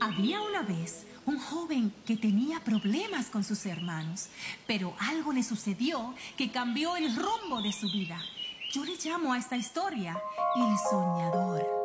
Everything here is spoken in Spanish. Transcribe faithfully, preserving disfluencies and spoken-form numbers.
Había una vez un joven que tenía problemas con sus hermanos, pero algo le sucedió que cambió el rumbo de su vida. Yo le llamo a esta historia El Soñador.